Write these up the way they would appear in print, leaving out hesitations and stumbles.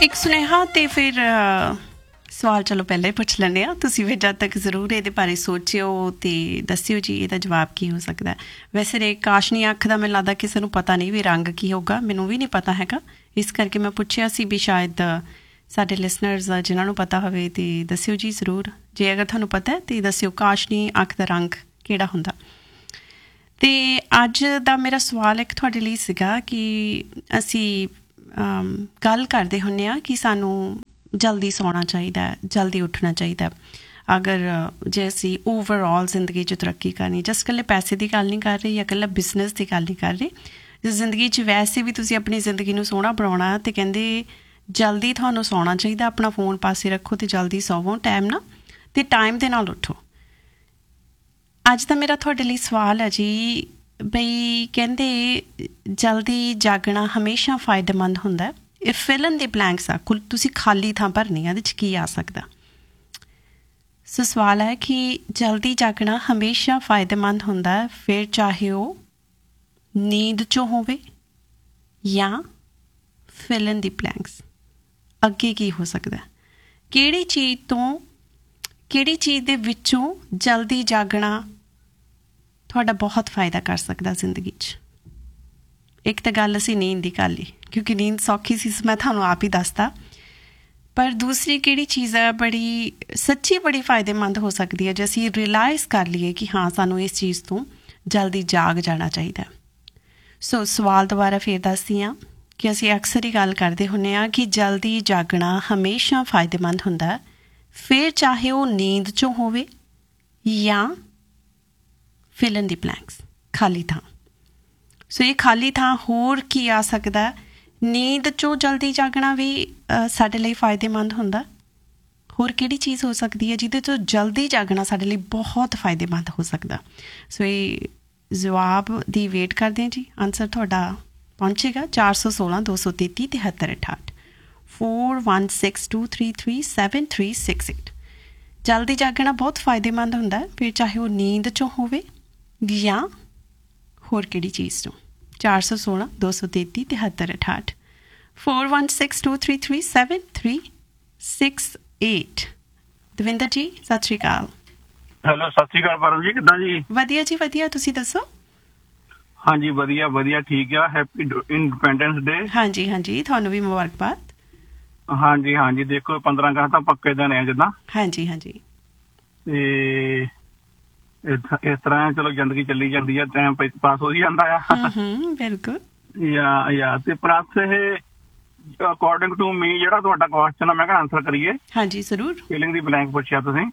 ਇੱਕ ਸੁਨੇਹਾ ਤੇ ਫਿਰ ਸਵਾਲ ਚਲੋ ਪਹਿਲਾਂ ਹੀ ਪੁੱਛ ਲੈਂਦੇ ਹਾਂ। ਤੁਸੀਂ ਵੀ ਜਦ ਤੱਕ ਜ਼ਰੂਰ ਇਹਦੇ ਬਾਰੇ ਸੋਚਿਓ ਅਤੇ ਦੱਸਿਓ ਜੀ ਇਹਦਾ ਜਵਾਬ ਕੀ ਹੋ ਸਕਦਾ। ਵੈਸੇ ਰੇ ਕਾਸ਼ਨੀ ਅੱਖ ਦਾ ਮੈਨੂੰ ਲੱਗਦਾ ਕਿਸੇ ਨੂੰ ਪਤਾ ਨਹੀਂ ਵੀ ਰੰਗ ਕੀ ਹੋਊਗਾ, ਮੈਨੂੰ ਵੀ ਨਹੀਂ ਪਤਾ ਹੈਗਾ, ਇਸ ਕਰਕੇ ਮੈਂ ਪੁੱਛਿਆ ਸੀ ਵੀ ਸ਼ਾਇਦ ਸਾਡੇ ਲਿਸਨਰਸ ਜਿਨ੍ਹਾਂ ਨੂੰ ਪਤਾ ਹੋਵੇ ਅਤੇ ਦੱਸਿਓ ਜੀ ਜ਼ਰੂਰ। ਜੇ ਅਗਰ ਤੁਹਾਨੂੰ ਪਤਾ ਤਾਂ ਦੱਸਿਓ ਕਾਸ਼ਨੀ ਅੱਖ ਦਾ ਰੰਗ ਕਿਹੜਾ ਹੁੰਦਾ। ਅਤੇ ਅੱਜ ਦਾ ਮੇਰਾ ਸਵਾਲ ਇੱਕ ਤੁਹਾਡੇ ਲਈ ਸੀਗਾ ਕਿ ਅਸੀਂ ਗੱਲ ਕਰਦੇ ਹੁੰਦੇ ਹਾਂ ਕਿ ਸਾਨੂੰ ਜਲਦੀ ਸੌਣਾ ਚਾਹੀਦਾ, ਜਲਦੀ ਉੱਠਣਾ ਚਾਹੀਦਾ। ਅਗਰ ਜੇ ਅਸੀਂ ਓਵਰਆਲ ਜ਼ਿੰਦਗੀ 'ਚ ਤਰੱਕੀ ਕਰਨੀ, ਜਸ ਇਕੱਲੇ ਪੈਸੇ ਦੀ ਗੱਲ ਨਹੀਂ ਕਰ ਰਹੀ ਜਾਂ ਇਕੱਲਾ ਬਿਜ਼ਨਸ ਦੀ ਗੱਲ ਨਹੀਂ ਕਰ ਰਹੀ, ਜੇ ਜ਼ਿੰਦਗੀ 'ਚ ਵੈਸੇ ਵੀ ਤੁਸੀਂ ਆਪਣੀ ਜ਼ਿੰਦਗੀ ਨੂੰ ਸੋਹਣਾ ਬਣਾਉਣਾ ਤਾਂ ਕਹਿੰਦੇ ਜਲਦੀ ਤੁਹਾਨੂੰ ਸੌਣਾ ਚਾਹੀਦਾ। ਆਪਣਾ ਫੋਨ ਪਾਸੇ ਰੱਖੋ ਅਤੇ ਜਲਦੀ ਸੌਵੋ ਟਾਈਮ ਨਾਲ, ਅਤੇ ਟਾਈਮ ਦੇ ਨਾਲ ਉੱਠੋ। ਅੱਜ ਦਾ ਮੇਰਾ ਤੁਹਾਡੇ ਲਈ ਸਵਾਲ ਹੈ ਜੀ ਬਈ ਕਹਿੰਦੇ ਜਲਦੀ ਜਾਗਣਾ ਹਮੇਸ਼ਾ ਫਾਇਦੇਮੰਦ ਹੁੰਦਾ। ਇਹ ਫਿਲ ਇਨ ਦੀ ਬਲੈਂਕਸ ਆ, ਤੁਸੀਂ ਖਾਲੀ ਥਾਂ ਭਰਨੀ ਆ, ਇਹਦੇ 'ਚ ਕੀ ਆ ਸਕਦਾ। ਸੋ ਸਵਾਲ ਹੈ ਕਿ ਜਲਦੀ ਜਾਗਣਾ ਹਮੇਸ਼ਾ ਫਾਇਦੇਮੰਦ ਹੁੰਦਾ, ਫਿਰ ਚਾਹੇ ਉਹ ਨੀਂਦ 'ਚੋਂ ਹੋਵੇ ਜਾਂ ਫਿਲ ਇਨ ਦੀ ਬਲੈਂਕਸ। ਅੱਗੇ ਕੀ ਹੋ ਸਕਦਾ, ਕਿਹੜੀ ਚੀਜ਼ ਦੇ ਵਿੱਚੋਂ ਜਲਦੀ ਜਾਗਣਾ ਤੁਹਾਡਾ ਬਹੁਤ ਫਾਇਦਾ ਕਰ ਸਕਦਾ ਜ਼ਿੰਦਗੀ 'ਚ। ਇੱਕ ਤਾਂ ਗੱਲ ਅਸੀਂ ਨੀਂਦ ਦੀ ਕਰ ਲਈ, ਕਿਉਂਕਿ ਨੀਂਦ ਸੌਖੀ ਸੀ, ਮੈਂ ਤੁਹਾਨੂੰ ਆਪ ਹੀ ਦੱਸਦਾ। ਪਰ ਦੂਸਰੀ ਕਿਹੜੀ ਚੀਜ਼ ਹੈ ਬੜੀ ਸੱਚੀ ਬੜੀ ਫਾਇਦੇਮੰਦ ਹੋ ਸਕਦੀ ਹੈ, ਜੇ ਅਸੀਂ ਰਿਅਲਾਈਜ਼ ਕਰ ਲਈਏ ਕਿ ਹਾਂ ਸਾਨੂੰ ਇਸ ਚੀਜ਼ ਤੋਂ ਜਲਦੀ ਜਾਗ ਜਾਣਾ ਚਾਹੀਦਾ। ਸੋ ਸਵਾਲ ਦੁਬਾਰਾ ਫਿਰ ਦੱਸਦੀ ਹਾਂ ਕਿ ਅਸੀਂ ਅਕਸਰ ਹੀ ਗੱਲ ਕਰਦੇ ਹੁੰਦੇ ਹਾਂ ਕਿ ਜਲਦੀ ਜਾਗਣਾ ਹਮੇਸ਼ਾ ਫਾਇਦੇਮੰਦ ਹੁੰਦਾ, ਫਿਰ ਚਾਹੇ ਉਹ ਨੀਂਦ 'ਚੋਂ ਹੋਵੇ ਜਾਂ ਫਿਲ ਇਨ ਦੀ ਬਲੈਂਕਸ, ਖਾਲੀ ਥਾਂ। ਸੋ ਇਹ ਖਾਲੀ ਥਾਂ ਹੋਰ ਕੀ ਆ ਸਕਦਾ। ਨੀਂਦ 'ਚੋਂ ਜਲਦੀ ਜਾਗਣਾ ਵੀ ਸਾਡੇ ਲਈ ਫਾਇਦੇਮੰਦ ਹੁੰਦਾ। ਹੋਰ ਕਿਹੜੀ ਚੀਜ਼ ਹੋ ਸਕਦੀ ਹੈ ਜਿਹਦੇ 'ਚੋਂ ਜਲਦੀ ਜਾਗਣਾ ਸਾਡੇ ਲਈ ਬਹੁਤ ਫਾਇਦੇਮੰਦ ਹੋ ਸਕਦਾ। ਸੋ ਇਹ ਜਵਾਬ ਦੀ ਵੇਟ ਕਰਦੇ ਹਾਂ ਜੀ। ਆਨਸਰ ਤੁਹਾਡਾ ਪਹੁੰਚੇਗਾ 416-233-7368 4162337368। ਜਲਦੀ ਜਾਗਣਾ ਬਹੁਤ ਫਾਇਦੇਮੰਦ ਹੁੰਦਾ, ਫਿਰ ਚਾਹੇ ਉਹ ਨੀਂਦ 'ਚੋਂ ਹੋਵੇ ਜਾਂ ਹੋਰ ਕਿਹੜੀ ਚੀਜ਼ ਤੋਂ। 416-233-7368 4162337368। ਦਵਿੰਦਰ ਜੀ ਸਤਿ ਸ਼੍ਰੀ ਅਕਾਲ। ਹੈਲੋ, ਸਤਿ ਸ਼੍ਰੀ ਅਕਾਲ ਪਰਮ ਜੀ, ਕਿੱਦਾਂ ਜੀ? ਵਧੀਆ ਜੀ ਵਧੀਆ, ਤੁਸੀਂ ਦੱਸੋ? ਹਾਂਜੀ ਵਧੀਆ ਵਧੀਆ, ਠੀਕ ਆ। ਹੈਪੀ ਇੰਡੀਪੈਂਡੈਂਸ ਡੇ। ਹਾਂਜੀ ਹਾਂਜੀ, ਤੁਹਾਨੂੰ ਵੀ ਮੁਬਾਰਕਬਾਦ। ਹਾਂਜੀ ਹਾਂਜੀ, ਦੇਖੋ 15 ਅਗਸਤ ਤਾਂ ਪੱਕੇ ਦਿਨ ਆ ਜਿੱਦਾਂ। ਹਾਂਜੀ ਹਾਂਜੀ, ਤੇ ਇਸ ਤਰ੍ਹਾਂ ਚਲੋ ਜ਼ਿੰਦਗੀ ਚੱਲੀ ਜਾਂਦੀ ਆ, ਟਾਈਮ ਪਾਸ ਹੋ ਹੀ ਜਾਂਦਾ ਆ। ਬਿਲਕੁਲ। ਤੇ ਪਲੱਸ ਇਹ ਅਕੋਰਡਿੰਗ ਟੂ ਮੀ ਜਿਹੜਾ ਤੁਹਾਡਾ ਕੁਐਸਚਨ ਆ, ਮੈਂ ਕਿਹਾ ਆਨਸਰ ਕਰੀਏ। ਹਾਂਜੀ ਜ਼ਰੂਰ। ਫੀਲਿੰਗ ਦੀ ਬਲੈਂਕ ਪੁੱਛਿਆ ਤੁਸੀਂ,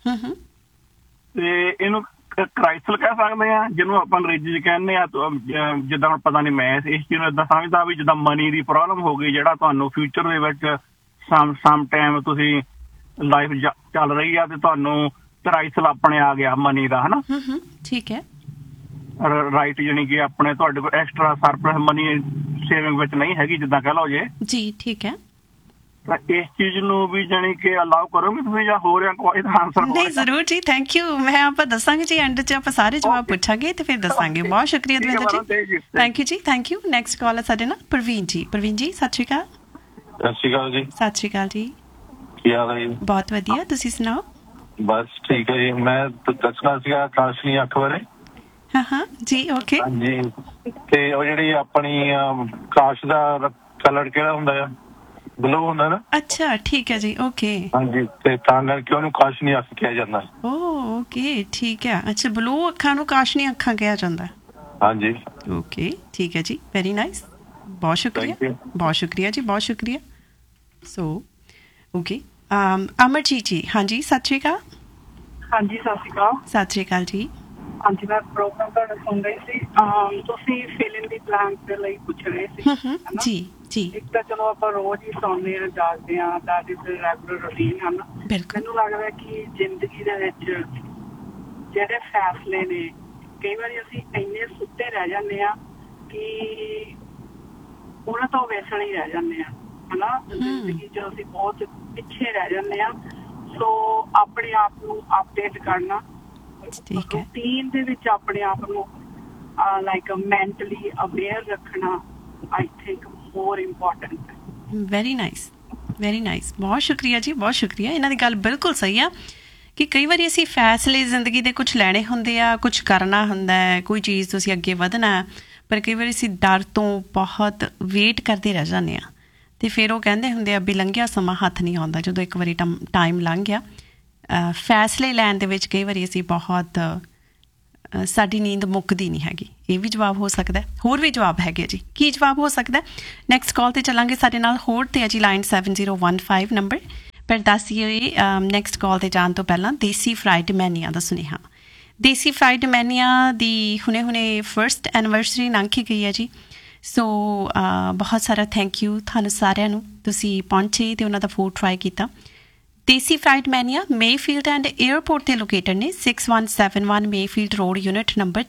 ਤੇ ਇਹਨੂੰ ਕ੍ਰਾਈਸਲ ਕਹਿ ਸਕਦੇ ਆ, ਜਿਹਨੂੰ ਆਪਾਂ ਅੰਗਰੇਜ਼ੀ 'ਚ ਕਹਿੰਦੇ ਆ। ਜਿੱਦਾਂ ਹੁਣ ਪਤਾ ਨਹੀਂ, ਮੈਂ ਇਸ ਚੀਜ਼ ਨੂੰ ਏਦਾਂ ਸਮਝਦਾ ਵੀ ਜਿੱਦਾਂ ਮਨੀ ਦੀ ਪ੍ਰੋਬਲਮ ਹੋ ਗਈ, ਜਿਹੜਾ ਤੁਹਾਨੂੰ ਫਿਊਚਰ ਦੇ ਵਿੱਚ ਸਮ ਟਾਈਮ ਤੁਸੀਂ ਲਾਈਫ ਚੱਲ ਰਹੀ ਆ ਤੇ ਤੁਹਾਨੂੰ ਕ੍ਰਾਈਸਲ ਆਪਣੇ ਆ ਗਿਆ ਮਨੀ ਦਾ, ਹਨਾ। ਠੀਕ ਹੈ, ਰਾਈਟ, ਜਾਣੀ ਕਿ ਆਪਣੇ ਤੁਹਾਡੇ ਕੋਲ ਐਕਸਟਰਾ ਸਰਪਲਸ ਮਨੀ ਸੇਵਿੰਗ ਵਿੱਚ ਨਹੀਂ ਹੈਗੀ, ਜਿੱਦਾਂ ਕਹਿ ਲਓ ਜੇ ਜੀ। ਠੀਕ ਹੈ, ਤਾਂ ਇਸ ਚੀਜ਼ ਨੂੰ ਵੀ ਜਾਣੀ ਕਿ ਅਲਾਓ ਕਰੋਗੇ ਤੁਸੀਂ ਜਾਂ ਹੋਰ ਕੋਈ ਦਾ ਆਨਸਰ? ਨਹੀਂ ਜ਼ਰੂਰ ਜੀ, ਥੈਂਕ ਯੂ। ਮੈਂ ਆਪਾਂ ਦੱਸਾਂਗੇ ਜੀ, ਐਂਡ 'ਚ ਆਪਾਂ ਸਾਰੇ ਜਵਾਬ ਪੁੱਛਾਂਗੇ ਤੇ ਫਿਰ ਦੱਸਾਂਗੇ। ਬਹੁਤ ਸ਼ੁਕਰੀਆ ਦਵਿੰਦਰ ਜੀ, ਥੈਂਕ ਯੂ ਜੀ, ਥੈਂਕ ਯੂ। ਨੈਕਸਟ ਕਾਲ ਹੈ ਸਾਡੇ ਨਾਲ ਪ੍ਰਵੀਨ ਜੀ। ਪ੍ਰਵੀਨ ਜੀ ਸਤਿ ਸ਼੍ਰੀ ਅਕਾਲ। ਸਤਿ ਸ਼੍ਰੀ ਅਕਾਲ ਜੀ। ਸਤਿ ਸ਼੍ਰੀ ਅਕਾਲ ਜੀ, ਕੀ ਹਾਲ ਹੈ ਜੀ? ਬਹੁਤ ਵਧੀਆ, ਤੁਸੀਂ ਸੁਣਾਓ? ਬਸ ਠੀਕ ਹੈ ਜੀ। ਮੈਂ ਦੱਸਣਾ ਸੀਗਾ ਕਾਸ਼ਨੀ ਅੱਖ ਬਾਰੇ। ਹਾਂ ਜੀ, ਓਕੇ। ਹਾਂਜੀ, ਤੇ ਉਹ ਜਿਹੜੀ ਆਪਣੀ ਕਾਸ਼ ਦਾ ਕਲਰ ਕਿਹੜਾ ਹੁੰਦਾ ਆ? ਬਲੂ ਹੁੰਦਾ ਨਾ। ਅੱਛਾ ਠੀਕ ਹੈ ਜੀ, ਓਕੇ। ਹਾਂਜੀ, ਤੇ ਤਾਂ ਕਰਕੇ ਉਹਨੂੰ ਕਾਸ਼ਨੀ ਅੱਖ ਕਿਹਾ ਜਾਂਦਾ। ਓਕੇ ਠੀਕ ਹੈ। ਅੱਛਾ, ਬਲੂ ਅੱਖਾਂ ਨੂੰ ਕਾਸ਼ਨੀ ਅੱਖਾਂ ਕਿਹਾ ਜਾਂਦਾ। ਹਾਂਜੀ, ਓਕੇ ਠੀਕ ਹੈ ਜੀ, ਵੈਰੀ ਨਾਈਸ, ਬਹੁਤ ਸ਼ੁਕਰੀਆ, ਬਹੁਤ ਸ਼ੁਕਰੀਆ ਜੀ, ਬਹੁਤ ਸ਼ੁਕਰੀਆ। ਸੋ ਓਕੇ, ਅਮਰਜੀਤ ਜੀ, ਹਾਂਜੀ ਸਤਿ ਸ਼੍ਰੀ ਅਕਾਲ। ਹਾਂਜੀ ਸਤਿ ਸ਼੍ਰੀ ਅਕਾਲ। ਸਤਿ ਸ਼੍ਰੀ ਅਕਾਲ ਜੀ। ਹਾਂਜੀ, ਮੈਂ ਪ੍ਰੋਗਰਾਮ ਤੁਹਾਡਾ ਸੁਣ ਰਹੀ ਸੀ। ਤੁਸੀਂ ਫਿਲਿੰਗ ਦੀ ਬਲੈਂਕ ਦੇ ਲਈ ਪੁੱਛ ਰਹੇ ਸੀ, ਜੀ ਜੀ। ਇੱਕ ਤਾਂ ਚਲੋ ਆਪਾਂ ਰੋਜ਼ ਹੀ ਸੌਂਦੇ ਹਾਂ, ਜਾਗਦੇ ਹਾਂ, ਦੈਟ ਇਜ਼ ਰੈਗੂਲਰ ਰੂਟੀਨ ਹਨ। ਮੈਨੂੰ ਲੱਗਦਾ ਕਿ ਜ਼ਿੰਦਗੀ ਦੇ ਵਿੱਚ ਜਿਹੜੇ ਫੈਸਲੇ ਨੇ, ਕਈ ਵਾਰੀ ਅਸੀਂ ਇੰਨੇ ਸੁੱਤੇ ਰਹਿ ਜਾਂਦੇ ਹਾਂ ਕਿ ਉਹਨਾਂ ਤੋਂ ਵੇਸਣ ਹੀ ਰਹਿ ਜਾਂਦੇ ਹਾਂ, ਹਨਾ। ਜ਼ਿੰਦਗੀ 'ਚ ਅਸੀਂ ਬਹੁਤ ਪਿੱਛੇ ਰਹਿ ਜਾਂਦੇ ਹਾਂ। ਸੋ ਆਪਣੇ ਆਪ ਨੂੰ ਅਪਡੇਟ ਕਰਨਾ, ਰੂਟੀਨ ਦੇ ਵਿੱਚ ਆਪਣੇ ਆਪ ਨੂੰ ਲਾਈਕ ਮੈਂਟਲੀ ਅਵੇਅਰ ਰੱਖਣਾ, ਆਈ ਥਿੰਕ ਮੋਰ ਇੰਪੋਰਟੈਂਟ ਹੈ। ਵੈਰੀ ਨਾਈਸ, ਵੈਰੀ ਨਾਈਸ, ਬਹੁਤ ਸ਼ੁਕਰੀਆ ਜੀ, ਬਹੁਤ ਸ਼ੁਕਰੀਆ। ਇਹਨਾਂ ਦੀ ਗੱਲ ਬਿਲਕੁਲ ਸਹੀ ਆ ਕਿ ਕਈ ਵਾਰੀ ਅਸੀਂ ਫੈਸਲੇ ਜ਼ਿੰਦਗੀ ਦੇ ਕੁਛ ਲੈਣੇ ਹੁੰਦੇ ਆ, ਕੁਛ ਕਰਨਾ ਹੁੰਦਾ ਹੈ, ਕੋਈ ਚੀਜ਼ ਤੁਸੀਂ ਅੱਗੇ ਵਧਣਾ, ਪਰ ਕਈ ਵਾਰੀ ਅਸੀਂ ਡਰ ਤੋਂ ਬਹੁਤ ਵੇਟ ਕਰਦੇ ਰਹਿ ਜਾਂਦੇ ਹਾਂ। ਅਤੇ ਫਿਰ ਉਹ ਕਹਿੰਦੇ ਹੁੰਦੇ ਆ ਵੀ ਲੰਘਿਆ ਸਮਾਂ ਹੱਥ ਨਹੀਂ ਆਉਂਦਾ। ਜਦੋਂ ਇੱਕ ਵਾਰੀ ਟਾਈਮ ਲੰਘ ਗਿਆ, ਫੈਸਲੇ ਲੈਣ ਦੇ ਵਿੱਚ ਕਈ ਵਾਰੀ ਅਸੀਂ ਬਹੁਤ ਸਾਡੀ ਨੀਂਦ ਮੁੱਕਦੀ ਨਹੀਂ ਹੈਗੀ। ਇਹ ਵੀ ਜਵਾਬ ਹੋ ਸਕਦਾ। ਹੋਰ ਵੀ ਜਵਾਬ ਹੈਗੇ ਜੀ, ਕੀ ਜਵਾਬ ਹੋ ਸਕਦਾ? ਨੈਕਸਟ ਕਾਲ 'ਤੇ ਚੱਲਾਂਗੇ। ਸਾਡੇ ਨਾਲ ਹੋਰ 'ਤੇ ਹੈ ਜੀ ਲਾਈਨ 7015 ਨੰਬਰ। ਪਰ ਦੱਸੀਏ ਨੈਕਸਟ ਕਾਲ 'ਤੇ ਜਾਣ ਤੋਂ ਪਹਿਲਾਂ ਦੇਸੀ ਫਰਾਈਡ ਮੈਨੀਆ ਦਾ ਸੁਨੇਹਾ। ਦੇਸੀ ਫਰਾਈਡ ਮੈਨੀਆ ਦੀ ਹੁਣੇ ਫਸਟ ਐਨੀਵਰਸਰੀ ਲੰਘ ਕੇ ਗਈ ਹੈ ਜੀ। ਸੋ ਬਹੁਤ ਸਾਰਾ ਥੈਂਕ ਯੂ ਤੁਹਾਨੂੰ ਸਾਰਿਆਂ ਨੂੰ, ਤੁਸੀਂ ਪਹੁੰਚੇ ਅਤੇ ਉਹਨਾਂ ਦਾ ਫੂਡ ਟਰਾਈ ਕੀਤਾ। ਦੇਸੀ ਫਰਾਈਡ ਮੈਨੀਆ ਮੇਫੀਲਡ ਐਂਡ ਏਅਰਪੋਰਟ 'ਤੇ ਲੋਕੇਟਡ ਨੇ, 6171 ਮੇਫੀਲਡ ਰੋਡ, ਯੂਨਿਟ ਨੰਬਰ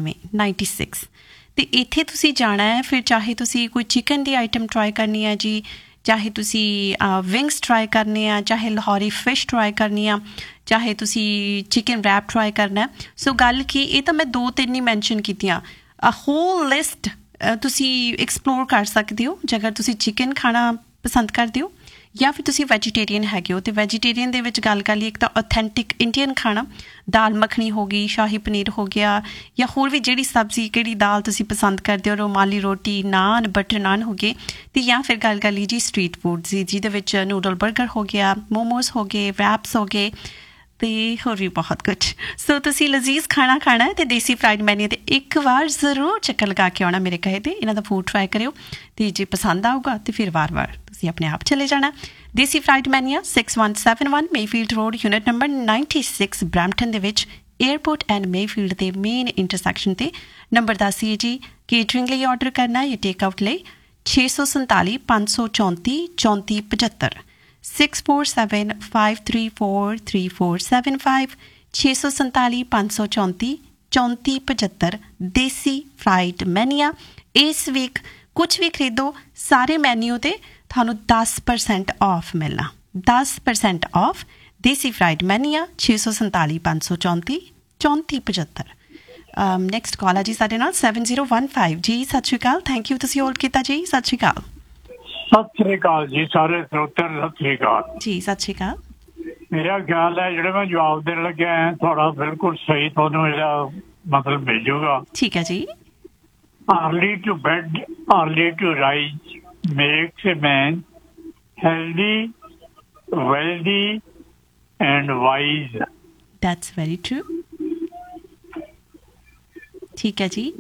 9696। ਅਤੇ ਇੱਥੇ ਤੁਸੀਂ ਜਾਣਾ ਹੈ, ਫਿਰ ਚਾਹੇ ਤੁਸੀਂ ਕੋਈ ਚਿਕਨ ਦੀ ਆਈਟਮ ਟਰਾਈ ਕਰਨੀ ਹੈ ਜੀ, ਚਾਹੇ ਤੁਸੀਂ ਵਿੰਗਸ ਟਰਾਈ ਕਰਨੇ ਆ, ਚਾਹੇ ਲਾਹੌਰੀ ਫਿਸ਼ ਟਰਾਈ ਕਰਨੀ ਆ, ਚਾਹੇ ਤੁਸੀਂ ਚਿਕਨ ਰੈਪ ਟਰਾਈ ਕਰਨਾ। ਸੋ ਗੱਲ ਕੀ, ਇਹ ਤਾਂ ਮੈਂ 2-3 ਹੀ ਮੈਨਸ਼ਨ ਕੀਤੀਆਂ, ਹੋਲ ਲਿਸਟ ਤੁਸੀਂ ਐਕਸਪਲੋਰ ਕਰ ਸਕਦੇ ਹੋ ਜੇਕਰ ਤੁਸੀਂ ਚਿਕਨ ਖਾਣਾ ਪਸੰਦ ਕਰਦੇ ਹੋ ਜਾਂ ਫਿਰ ਤੁਸੀਂ ਵੈਜੀਟੇਰੀਅਨ ਹੈਗੇ ਹੋ। ਅਤੇ ਵੈਜੀਟੇਰੀਅਨ ਦੇ ਵਿੱਚ ਗੱਲ ਕਰ ਲਈ, ਇੱਕ ਤਾਂ ਔਥੈਂਟਿਕ ਇੰਡੀਅਨ ਖਾਣਾ, ਦਾਲ ਮੱਖਣੀ ਹੋ ਗਈ, ਸ਼ਾਹੀ ਪਨੀਰ ਹੋ ਗਿਆ, ਜਾਂ ਹੋਰ ਵੀ ਜਿਹੜੀ ਸਬਜ਼ੀ ਕਿਹੜੀ ਦਾਲ ਤੁਸੀਂ ਪਸੰਦ ਕਰਦੇ ਹੋ, ਰੁਮਾਲੀ ਰੋਟੀ, ਨਾਨ, ਬਟਰ ਨਾਨ ਹੋ ਗਏ। ਅਤੇ ਜਾਂ ਫਿਰ ਗੱਲ ਕਰ ਲਈ ਜੀ ਸਟਰੀਟ ਫੂਡ ਦੀ, ਜਿਹਦੇ ਵਿੱਚ ਨੂਡਲ ਬਰਗਰ ਹੋ ਗਿਆ, ਮੋਮੋਜ਼ ਹੋ ਗਏ, ਰੈਪਸ ਹੋ ਗਏ, ਅਤੇ ਹੋਰ ਵੀ ਬਹੁਤ ਕੁਛ। ਸੋ ਤੁਸੀਂ ਲਜ਼ੀਜ਼ ਖਾਣਾ ਖਾਣਾ ਅਤੇ ਦੇਸੀ ਫਰਾਈਡ ਮੈਨੀਆ 'ਤੇ ਇੱਕ ਵਾਰ ਜ਼ਰੂਰ ਚੱਕਰ ਲਗਾ ਕੇ ਆਉਣਾ ਮੇਰੇ ਕਹੇ 'ਤੇ। ਇਹਨਾਂ ਦਾ ਫੂਡ ਟਰਾਈ ਕਰਿਓ ਅਤੇ ਜੇ ਪਸੰਦ ਆਊਗਾ ਤਾਂ ਫਿਰ ਵਾਰ-ਵਾਰ ਤੁਸੀਂ ਆਪਣੇ ਆਪ ਚਲੇ ਜਾਣਾ। ਦੇਸੀ fried ਮੈਨੀਆ 6171 Mayfield road, unit number 96 Brampton ਦੇ ਵਿੱਚ, ਏਅਰਪੋਰਟ ਐਂਡ ਮੇਫੀਲਡ ਦੇ ਮੇਨ ਇੰਟਰਸੈਕਸ਼ਨ 'ਤੇ। ਨੰਬਰ ਦੱਸੀਏ ਜੀ, ਕੇਟਰਿੰਗ ਲਈ ਆਰਡਰ ਕਰਨਾ ਜਾਂ ਟੇਕ ਆਊਟ ਲਈ 647 534 3475, 6475343475, 647 534 3475। ਦੇਸੀ ਫਰਾਈਡ ਮੈਨੀਆ। ਇਸ ਵੀਕ ਕੁਛ ਵੀ ਖਰੀਦੋ, ਸਾਰੇ ਮੈਨਿਊ 'ਤੇ ਤੁਹਾਨੂੰ 10% ਆਫ ਮਿਲਣਾ, 10% of. Desi fried ਮੈਨੀਆ 647 534 3475। Next call ਹੈ ਜੀ ਸਾਡੇ ਨਾਲ 7015 ਜੀ। ਸਤਿ ਸ਼੍ਰੀ ਅਕਾਲ, ਥੈਂਕ ਯੂ ਤੁਸੀਂ ਹੋਲਡ ਕੀਤਾ ਜੀ। ਸਤਿ ਸ਼੍ਰੀ ਅਕਾਲ। ਸਤਿ ਸ੍ਰੀ ਅਕਾਲ ਜੀ ਸਾਰੇ ਸਰੋਤਿਆਂ ਨੂੰ, ਸਤਿ ਸ੍ਰੀ ਅਕਾਲ ਜੀ। ਸਤਿ ਸ਼੍ਰੀ ਅਕਾਲ। ਮੇਰਾ ਖਿਆਲ ਹੈ ਜਿਹੜਾ ਮੈਂ ਜਵਾਬ ਦੇਣ ਲੱਗਿਆ ਤੁਹਾਡਾ ਬਿਲਕੁਲ ਸਹੀ, ਤੁਹਾਨੂੰ ਇਹਦਾ ਮਤਲਬ ਮਿਲ ਜੂਗਾ। ਠੀਕ ਹੈ ਜੀ। Early to bed, early to rise makes a man healthy, wealthy and wise. That's very true. ਠੀਕ ਹੈ ਜੀ,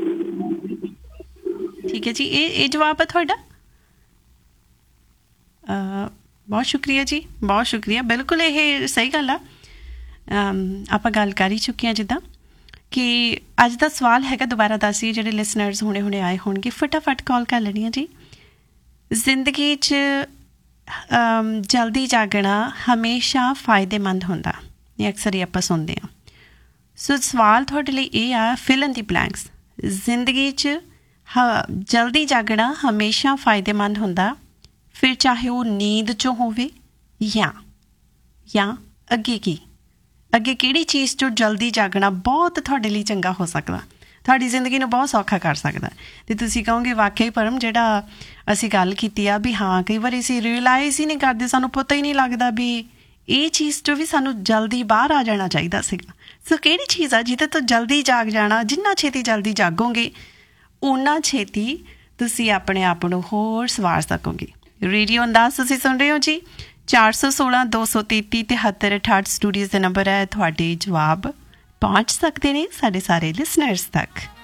ਠੀਕ ਹੈ ਜੀ। ਇਹ ਜਵਾਬ ਹੈ ਤੁਹਾਡਾ। ਬਹੁਤ ਸ਼ੁਕਰੀਆ ਜੀ, ਬਹੁਤ ਸ਼ੁਕਰੀਆ। ਬਿਲਕੁਲ ਇਹ ਸਹੀ ਗੱਲ ਆ। ਆਪਾਂ ਗੱਲ ਕਰ ਹੀ ਚੁੱਕੇ ਹਾਂ ਜਿੱਦਾਂ ਕਿ ਅੱਜ ਦਾ ਸਵਾਲ ਹੈਗਾ, ਦੁਬਾਰਾ ਦੱਸੀਏ ਜਿਹੜੇ ਲਿਸਨਰਸ ਹੁਣੇ ਆਏ ਹੋਣਗੇ, ਫਟਾਫਟ ਕਾਲ ਕਰ ਲੈਣੀ ਆ ਜੀ। ਜ਼ਿੰਦਗੀ 'ਚ ਜਲਦੀ ਜਾਗਣਾ ਹਮੇਸ਼ਾ ਫਾਇਦੇਮੰਦ ਹੁੰਦਾ, ਇਹ ਅਕਸਰ ਹੀ ਆਪਾਂ ਸੁਣਦੇ ਹਾਂ। ਸੋ ਸਵਾਲ ਤੁਹਾਡੇ ਲਈ ਇਹ ਆ, ਫਿਲ ਇਨ ਦੀ ਬਲੈਂਕਸ। ਜ਼ਿੰਦਗੀ 'ਚ ਜਲਦੀ ਜਾਗਣਾ ਹਮੇਸ਼ਾ ਫਾਇਦੇਮੰਦ ਹੁੰਦਾ, ਫਿਰ ਚਾਹੇ ਉਹ ਨੀਂਦ 'ਚੋਂ ਹੋਵੇ ਜਾਂ ਅੱਗੇ ਅੱਗੇ ਕਿਹੜੀ ਚੀਜ਼ 'ਚੋਂ ਜਲਦੀ ਜਾਗਣਾ ਬਹੁਤ ਤੁਹਾਡੇ ਲਈ ਚੰਗਾ ਹੋ ਸਕਦਾ, ਤੁਹਾਡੀ ਜ਼ਿੰਦਗੀ ਨੂੰ ਬਹੁਤ ਸੌਖਾ ਕਰ ਸਕਦਾ। ਅਤੇ ਤੁਸੀਂ ਕਹੋਗੇ ਵਾਕਈ ਪਰਮ ਜਿਹੜਾ ਅਸੀਂ ਗੱਲ ਕੀਤੀ ਆ ਵੀ ਹਾਂ, ਕਈ ਵਾਰੀ ਅਸੀਂ ਰਿਅਲਾਈਜ਼ ਹੀ ਨਹੀਂ ਕਰਦੇ, ਸਾਨੂੰ ਪਤਾ ਹੀ ਨਹੀਂ ਲੱਗਦਾ ਵੀ ਇਹ ਚੀਜ਼ 'ਚੋਂ ਵੀ ਸਾਨੂੰ ਜਲਦੀ ਬਾਹਰ ਆ ਜਾਣਾ ਚਾਹੀਦਾ ਸੀਗਾ। ਸੋ ਕਿਹੜੀ ਚੀਜ਼ ਆ ਜਿਹਦੇ ਤੋਂ ਜਲਦੀ ਜਾਗ ਜਾਣਾ? ਜਿੰਨਾ ਛੇਤੀ ਜਲਦੀ ਜਾਗੋਗੇ ਓਨਾ ਛੇਤੀ ਤੁਸੀਂ ਆਪਣੇ ਆਪ ਨੂੰ ਹੋਰ ਸਵਾਰ ਸਕੋਗੇ। ਰੇਡੀਓ ਅੰਦਾਜ਼ ਤੁਸੀਂ ਸੁਣ ਰਹੇ ਹੋ ਜੀ। 416 233 73 68 ਸਟੂਡੀਓਜ਼ ਦਾ ਨੰਬਰ ਹੈ। ਤੁਹਾਡੇ ਜਵਾਬ ਪਹੁੰਚ ਸਕਦੇ ਨੇ ਸਾਡੇ ਸਾਰੇ ਲਿਸਨਰਸ ਤੱਕ।